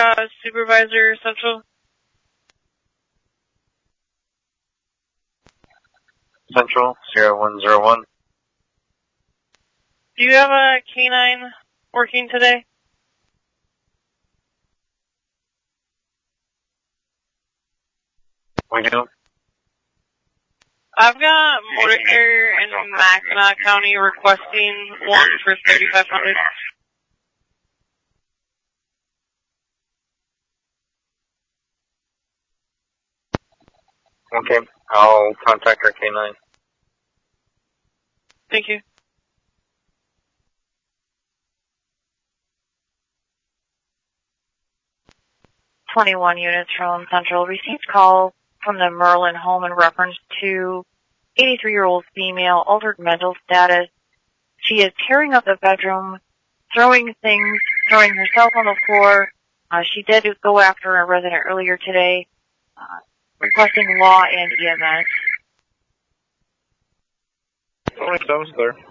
Supervisor Central. Central, 0101. Do you have a K9 working today? We do. I've got Mortimer in Mackinac County requesting one for 3,500. Okay, I'll contact our K9. Thank you. 21 units from Central received call from the Merlin home in reference to 83-year-old female, altered mental status. She is tearing up the bedroom, throwing things, throwing herself on the floor. She did go after a resident earlier today, requesting law and EMS. Alright, that was clear.